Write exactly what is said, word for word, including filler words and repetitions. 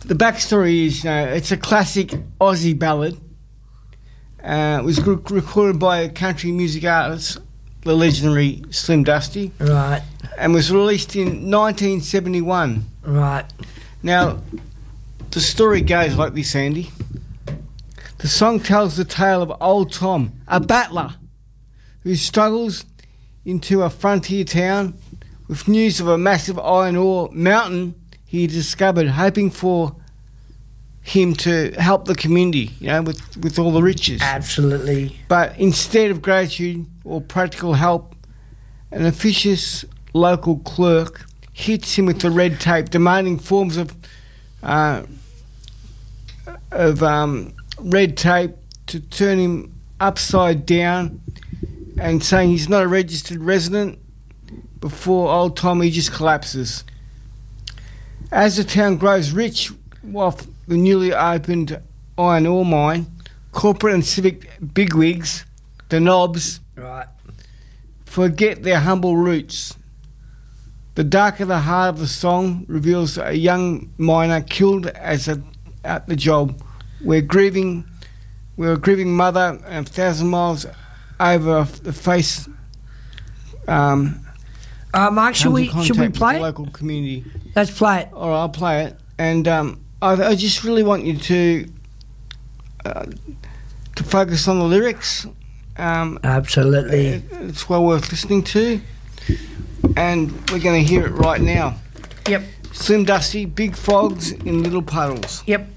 the backstory is, you know, it's a classic Aussie ballad. Uh, it was re- recorded by a country music artist, the legendary Slim Dusty. Right. And was released in nineteen seventy-one. Right. Now, the story goes like this, Andy. The song tells the tale of old Tom, a battler, who struggles into a frontier town with news of a massive iron ore mountain he discovered, hoping for him to help the community, you know, with, with all the riches. Absolutely. But instead of gratitude or practical help, an officious local clerk hits him with the red tape, demanding forms of uh, of um, red tape to turn him upside down, and saying he's not a registered resident. Before old Tommy just collapses. As the town grows rich off the newly opened iron ore mine, corporate and civic bigwigs, the knobs, Right. forget their humble roots. The darker the heart of the song reveals a young miner killed as a, at the job. We're grieving, we're a grieving mother a thousand miles over the face. Um, Uh, Mark, should we should we play the it? local community? Let's play it. All right, I'll play it. And um, I, I just really want you to uh, to focus on the lyrics. Um, Absolutely. it- it's well worth listening to. And we're going to hear it right now. Yep. Slim Dusty, Big Frogs in Little Puddles. Yep.